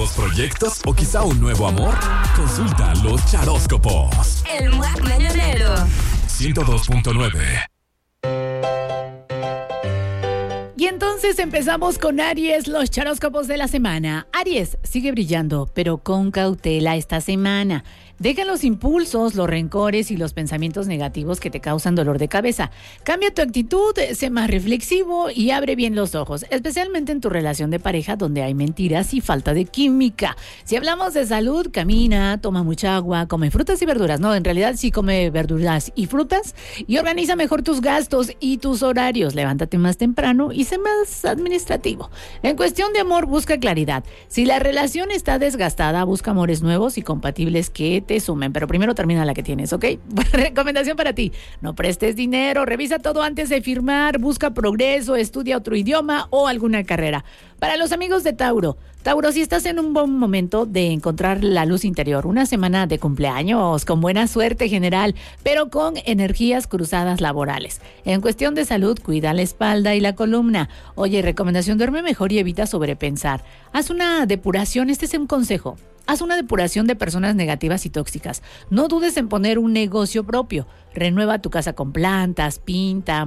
¿Nuevos proyectos o quizá un nuevo amor? Consulta los charóscopos. El Muac Mañanero. 102.9. Y entonces empezamos con Aries, los charóscopos de la semana. Aries, sigue brillando, pero con cautela esta semana. Deja los impulsos, los rencores y los pensamientos negativos que te causan dolor de cabeza. Cambia tu actitud, sé más reflexivo y abre bien los ojos, especialmente en tu relación de pareja donde hay mentiras y falta de química. Si hablamos de salud, camina, toma mucha agua, come frutas y verduras. No, en realidad sí come verduras y frutas y organiza mejor tus gastos y tus horarios. Levántate más temprano y sé más administrativo. En cuestión de amor, busca claridad. Si la relación está desgastada, busca amores nuevos y compatibles que te sumen, pero primero termina la que tienes, ¿ok? Recomendación para ti: no prestes dinero, revisa todo antes de firmar, busca progreso, estudia otro idioma o alguna carrera. Para los amigos de Tauro, si estás en un buen momento de encontrar la luz interior, una semana de cumpleaños con buena suerte general, pero con energías cruzadas laborales. En cuestión de salud, cuida la espalda y la columna. Oye, recomendación: duerme mejor y evita sobrepensar. Haz una depuración, este es un consejo. Haz una depuración de personas negativas y tóxicas. No dudes en poner un negocio propio. Renueva tu casa con plantas, pinta,